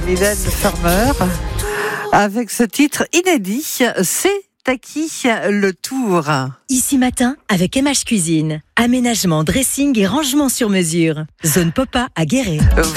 Mylène Farmer, avec ce titre inédit, c'est à qui le tour? Ici Matin avec MH Cuisine. Aménagement, dressing et rangement sur mesure. Zone Popa à Guéret.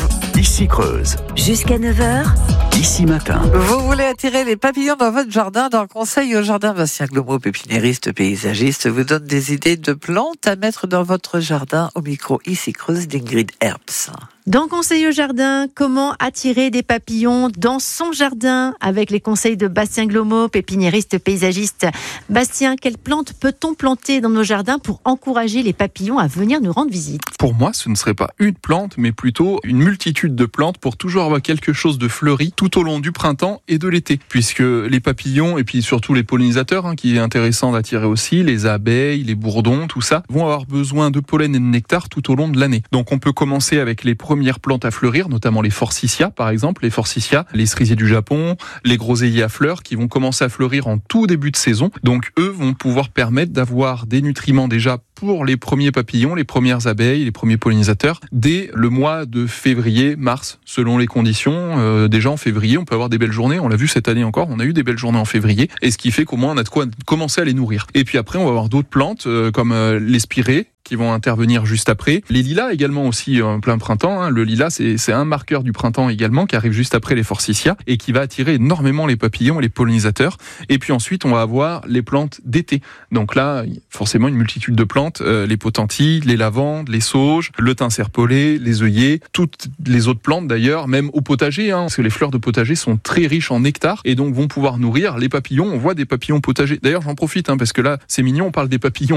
Ici Creuse. Jusqu'à 9h. Ici Matin. Vous voulez attirer les papillons dans votre jardin? Dans le conseil au jardin, Bastien Glomo, pépiniériste, paysagiste, vous donne des idées de plantes à mettre dans votre jardin au micro Ici Creuse d'Ingrid Herbst. Dans Conseil au jardin, comment attirer des papillons dans son jardin avec les conseils de Bastien Glomo, pépiniériste, paysagiste. Bastien, quelles plantes peut-on planter dans nos jardins pour encourager les papillons à venir nous rendre visite? Pour moi, ce ne serait pas une plante, mais plutôt une multitude de plantes pour toujours avoir quelque chose de fleuri tout au long du printemps et de l'été. Puisque les papillons, et puis surtout les pollinisateurs, qui est intéressant d'attirer aussi, les abeilles, les bourdons, tout ça, vont avoir besoin de pollen et de nectar tout au long de l'année. Donc on peut commencer avec les premières plantes à fleurir, notamment les forsythias par exemple, les forsythias, les cerisiers du Japon, les groseilliers à fleurs qui vont commencer à fleurir en tout début de saison. Donc eux vont pouvoir permettre d'avoir des nutriments déjà pour les premiers papillons, les premières abeilles, les premiers pollinisateurs, dès le mois de février, mars, selon les conditions. Déjà en février, on peut avoir des belles journées, on l'a vu cette année encore, on a eu des belles journées en février, et ce qui fait qu'au moins on a de quoi commencer à les nourrir. Et puis après, on va avoir d'autres plantes, comme les spirées, qui vont intervenir juste après. Les lilas également aussi en plein printemps. Le lilas, c'est un marqueur du printemps également qui arrive juste après les forsythias et qui va attirer énormément les papillons et les pollinisateurs. Et puis ensuite, on va avoir les plantes d'été. Donc là, forcément, une multitude de plantes. Les potentilles, les lavandes, les sauges, le thym serpollet, les œillets, toutes les autres plantes d'ailleurs, même au potager, parce que les fleurs de potager sont très riches en nectar et donc vont pouvoir nourrir les papillons. On voit des papillons potagers. D'ailleurs, j'en profite parce que là, c'est mignon, on parle des papillons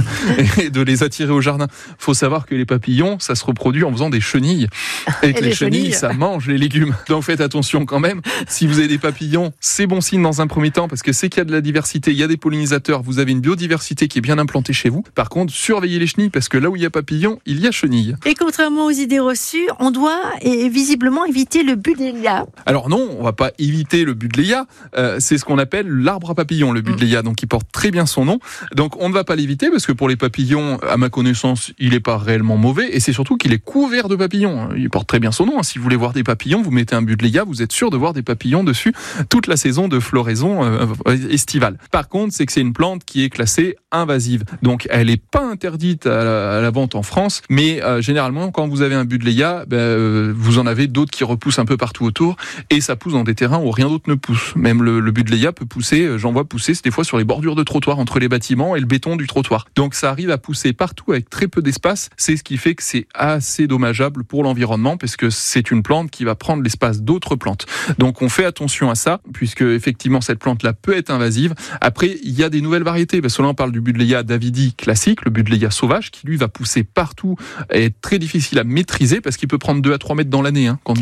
et de les attirer au jardin. Faut savoir que les papillons, ça se reproduit en faisant des chenilles. Et que les chenilles, ça mange les légumes. Donc faites attention quand même. Si vous avez des papillons, c'est bon signe dans un premier temps parce que c'est qu'il y a de la diversité, il y a des pollinisateurs, vous avez une biodiversité qui est bien implantée chez vous. Par contre, surveillez les chenilles parce que là où il y a papillons, il y a chenilles. Et contrairement aux idées reçues, on doit visiblement éviter le buddleia. Alors non, on va pas éviter le buddleia. C'est ce qu'on appelle l'arbre à papillons, le buddleia. Donc il porte très bien son nom. Donc on ne va pas l'éviter parce que pour les papillons, à ma connaissance, il n'est pas réellement mauvais et c'est surtout qu'il est couvert de papillons. Il porte très bien son nom. Si vous voulez voir des papillons, vous mettez un buddleia, vous êtes sûr de voir des papillons dessus toute la saison de floraison estivale. Par contre, c'est que c'est une plante qui est classée invasive. Donc elle n'est pas interdite à la vente en France, mais généralement, quand vous avez un buddleia, vous en avez d'autres qui repoussent un peu partout autour et ça pousse dans des terrains où rien d'autre ne pousse. Même le buddleia peut pousser, j'en vois pousser, c'est des fois sur les bordures de trottoir entre les bâtiments et le béton du trottoir. Donc ça arrive à pousser partout avec très peu d'espace. C'est ce qui fait que c'est assez dommageable pour l'environnement parce que c'est une plante qui va prendre l'espace d'autres plantes. Donc on fait attention à ça puisque effectivement cette plante-là peut être invasive. Après, il y a des nouvelles variétés. Parce que là, on parle du buddleia davidi classique, le buddleia sauvage qui lui va pousser partout et est très difficile à maîtriser parce qu'il peut prendre 2 à 3 mètres dans l'année.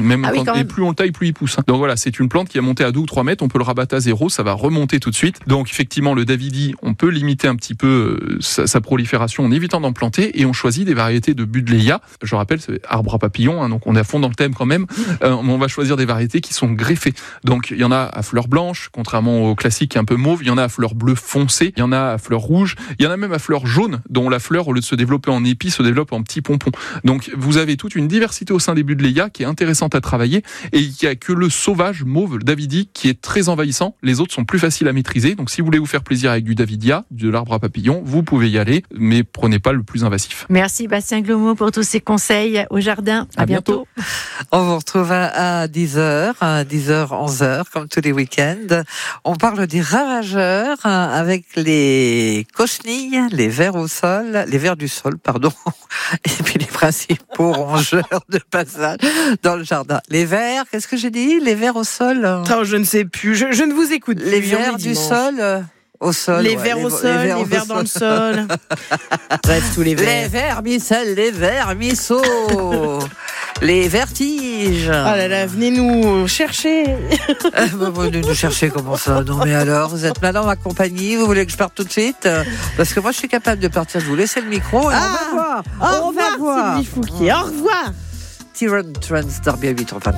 Et plus on le taille, plus il pousse. Donc voilà, c'est une plante qui a monté à 2 ou 3 mètres. On peut le rabattre à 0, ça va remonter tout de suite. Donc effectivement, le davidi, on peut limiter un petit peu sa prolifération en évitant d'en planter et on choisit des variétés de buddleia. Je rappelle, c'est arbre à papillons, donc on est à fond dans le thème quand même. On va choisir des variétés qui sont greffées. Donc il y en a à fleurs blanches, contrairement au classique qui est un peu mauve. Il y en a à fleurs bleues foncées. Il y en a à fleurs rouges. Il y en a même à fleurs jaunes, dont la fleur, au lieu de se développer en épi, se développe en petits pompons. Donc vous avez toute une diversité au sein des buddleia qui est intéressante à travailler et il n'y a que le sauvage mauve, le davidi, qui est très envahissant. Les autres sont plus faciles à maîtriser. Donc si vous voulez vous faire plaisir avec du davidia, de l'arbre à papillons, vous pouvez y aller, mais prenez pas le plus invasif. Merci Bastien Glomo pour tous ces conseils au jardin. À bientôt. On vous retrouve à 10h, 11h, comme tous les week-ends. On parle des ravageurs avec les cochenilles, les vers du sol, et puis les principaux rongeurs de passage dans le jardin. Les vers, qu'est-ce que j'ai dit? Les vers au sol? Je ne sais plus, je ne vous écoute plus. Les vers du sol au sol. Les vers au sol, les vers dans le sol. Bref, tous les vers. Les vermicelles, les vermisseaux. Les vertiges. Oh là là, venez nous chercher. Venez nous chercher, comment ça? Non mais alors, vous êtes mal dans ma compagnie, vous voulez que je parte tout de suite? Parce que moi je suis capable de partir, je vous laisser le micro et on va voir. Au revoir, Sylvie Fouquier. Au revoir. Tyron Trans Derby à 8h20.